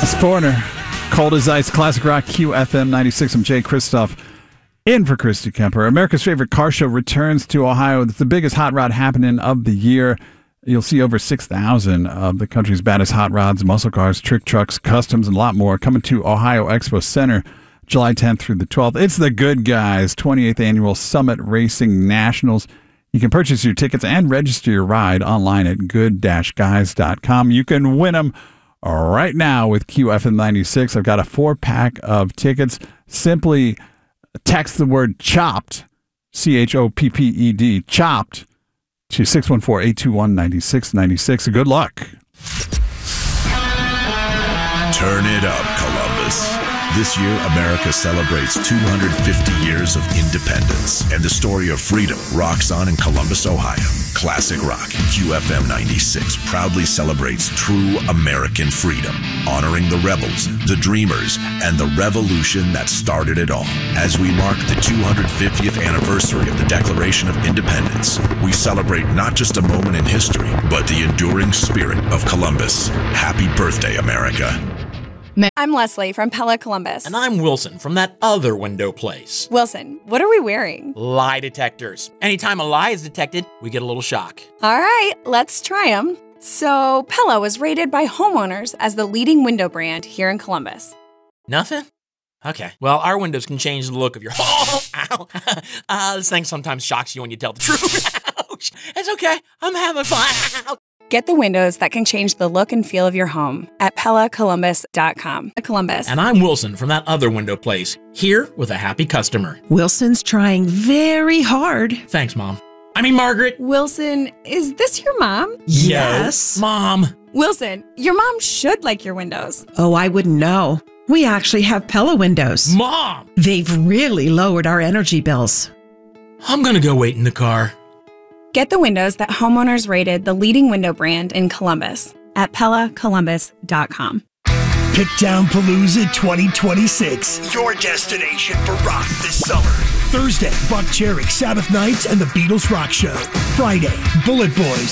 It's Foreigner. Cold as Ice, Classic Rock, QFM 96. I'm Jay Kristoff, in for Christy Kemper. America's favorite car show returns to Ohio. It's the biggest hot rod happening of the year. You'll see over 6,000 of the country's baddest hot rods, muscle cars, trick trucks, customs, and a lot more coming to Ohio Expo Center July 10th through the 12th. It's the Good Guys 28th Annual Summit Racing Nationals. You can purchase your tickets and register your ride online at good-guys.com. You can win them right now with QFM 96. I've got a 4-pack of tickets. Simply text the word CHOPPED, CHOPPED, CHOPPED, to 614-821-9696. Good luck. Turn it up, Columbus. This year, America celebrates 250 years of independence, and the story of freedom rocks on in Columbus, Ohio. Classic Rock, QFM 96, proudly celebrates true American freedom, honoring the rebels, the dreamers, and the revolution that started it all. As we mark the 250th anniversary of the Declaration of Independence, we celebrate not just a moment in history, but the enduring spirit of Columbus. Happy birthday, America. I'm Leslie from Pella Columbus. And I'm Wilson from that other window place. Wilson, what are we wearing? Lie detectors. Anytime a lie is detected, we get a little shock. All right, let's try them. So, Pella was rated by homeowners as the leading window brand here in Columbus. Nothing? Okay. Well, our windows can change the look of your home. Ow. This thing sometimes shocks you when you tell the truth. Ouch. It's okay. I'm having fun. Get the windows that can change the look and feel of your home at PellaColumbus.com. Columbus. And I'm Wilson from that other window place, here with a happy customer. Wilson's trying very hard. Thanks, Mom. I mean, Margaret. Wilson, is this your mom? Yes. Mom. Wilson, your mom should like your windows. Oh, I wouldn't know. We actually have Pella windows. Mom. They've really lowered our energy bills. I'm going to go wait in the car. Get the windows that homeowners rated the leading window brand in Columbus at PellaColumbus.com. Pickdown Palooza 2026, your destination for rock this summer. Thursday, Buck Cherry, Sabbath Nights, and the Beatles Rock Show. Friday, Bullet Boys,